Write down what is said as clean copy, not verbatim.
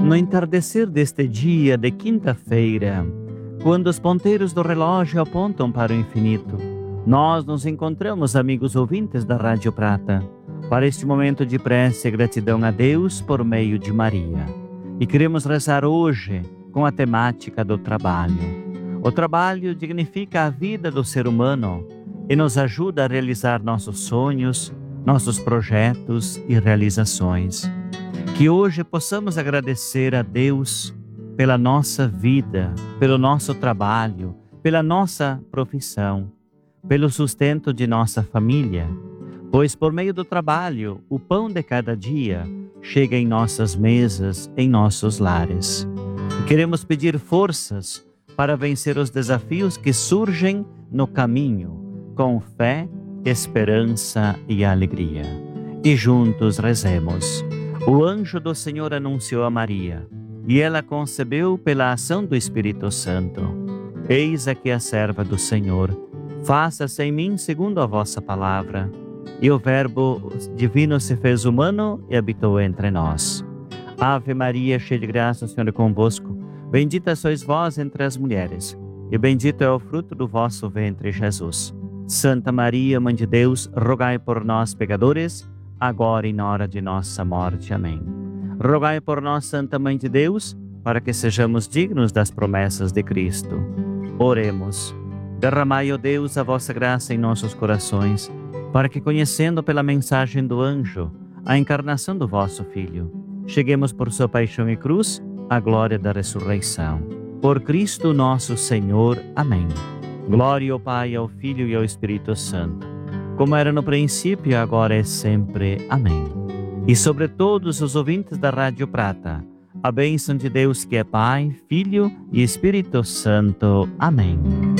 No entardecer deste dia de quinta-feira, quando os ponteiros do relógio apontam para o infinito, nós nos encontramos, amigos ouvintes da Rádio Prata, para este momento de prece e gratidão a Deus por meio de Maria. E queremos rezar hoje com a temática do trabalho. O trabalho dignifica a vida do ser humano e nos ajuda a realizar nossos sonhos, nossos projetos e realizações. Que hoje possamos agradecer a Deus pela nossa vida, pelo nosso trabalho, pela nossa profissão, pelo sustento de nossa família, pois por meio do trabalho, o pão de cada dia chega em nossas mesas, em nossos lares. E queremos pedir forças para vencer os desafios que surgem no caminho, com fé, esperança e alegria. E juntos rezemos. O anjo do Senhor anunciou a Maria, e ela concebeu pela ação do Espírito Santo. Eis aqui a serva do Senhor, faça-se em mim segundo a vossa palavra. E o Verbo divino se fez humano e habitou entre nós. Ave Maria, cheia de graça, o Senhor é convosco. Bendita sois vós entre as mulheres, e bendito é o fruto do vosso ventre, Jesus. Santa Maria, Mãe de Deus, rogai por nós, pecadores, agora e na hora de nossa morte. Amém. Rogai por nós, Santa Mãe de Deus, para que sejamos dignos das promessas de Cristo. Oremos. Derramai, ó Deus, a vossa graça em nossos corações, para que, conhecendo pela mensagem do anjo a encarnação do vosso Filho, cheguemos por sua paixão e cruz à glória da ressurreição. Por Cristo nosso Senhor. Amém. Glória ao Pai, ao Filho e ao Espírito Santo, como era no princípio, agora e sempre. Amém. E sobre todos os ouvintes da Rádio Prata, a bênção de Deus que é Pai, Filho e Espírito Santo. Amém.